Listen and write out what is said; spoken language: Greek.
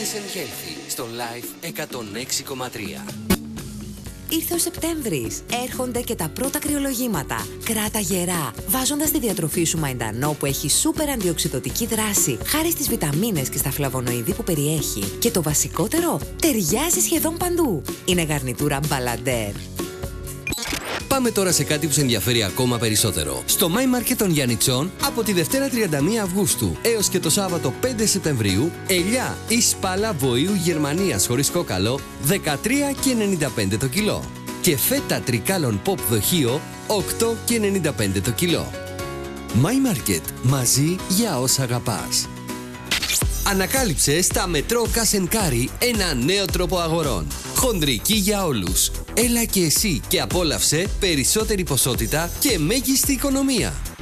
Healthy and Healthy στο Live 106,3. Ήρθε ο Σεπτέμβρης. Έρχονται και τα πρώτα κρυολογήματα. Κράτα γερά, βάζοντας τη διατροφή σου μαϊντανό που έχει σούπερ αντιοξυδοτική δράση, χάρη στις βιταμίνες και στα φλαβονοειδή που περιέχει. Και το βασικότερο, ταιριάζει σχεδόν παντού. Είναι γαρνιτούρα Μπαλαντέρ. Πάμε τώρα σε κάτι που σε ενδιαφέρει ακόμα περισσότερο. Στο My Market των Γιαννιτσών, από τη Δευτέρα 31 Αυγούστου έως και το Σάββατο 5 Σεπτεμβρίου, ελιά ή σπάλα βοήου Γερμανίας χωρίς κόκαλο, 13,95 το κιλό. Και φέτα τρικάλων pop δοχείο, 8,95 το κιλό. My Market, μαζί για όσα αγαπάς. Ανακάλυψε στα Μετρό Κασενκάρι ένα νέο τρόπο αγορών. Χονδρική για όλους. Έλα και εσύ και απόλαυσε περισσότερη ποσότητα και μέγιστη οικονομία.